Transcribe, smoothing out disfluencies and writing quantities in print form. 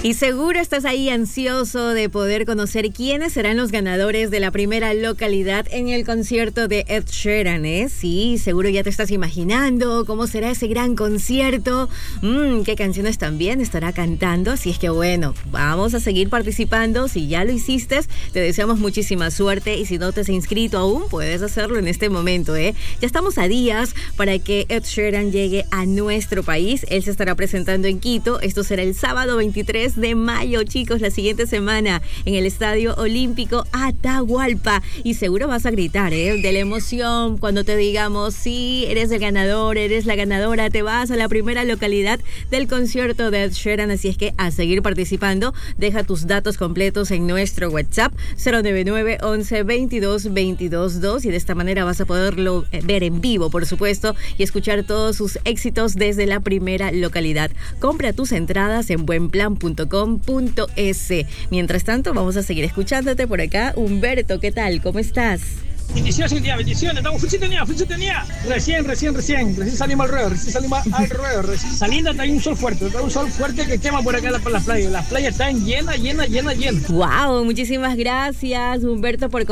Y seguro estás ahí ansioso de poder conocer quiénes serán los ganadores de la primera localidad en el concierto de Ed Sheeran, ¿eh? Sí, seguro ya te estás imaginando cómo será ese gran concierto, qué canciones también estará cantando, así es que bueno, vamos a seguir participando. Si ya lo hiciste, te deseamos muchísima suerte y si no te has inscrito aún, puedes hacerlo en este momento, ¿eh? Ya estamos a días para que Ed Sheeran llegue a nuestro país. Él se estará presentando en Quito. Esto será el sábado 23 de mayo, chicos, la siguiente semana en el Estadio Olímpico Atahualpa. Y seguro vas a gritar, de la emoción cuando te digamos, sí, eres el ganador, eres la ganadora, te vas a la primera localidad del concierto de Ed Sheeran. Así es que a seguir participando, deja tus datos completos en nuestro WhatsApp 099 11 22 22 2 y de esta manera vas a poderlo ver en vivo, por supuesto, y escuchar todos sus éxitos desde la primera localidad. Compra tus entradas en buenplan.com.es. Mientras tanto, vamos a seguir escuchándote por acá. Humberto, ¿qué tal? ¿Cómo estás? Bendiciones, bendiciones, estamos full sintonía. Recién salimos al ruedo, recién saliendo está un sol fuerte que quema por acá las playas. Las playas están llenas. Wow, muchísimas gracias, Humberto, por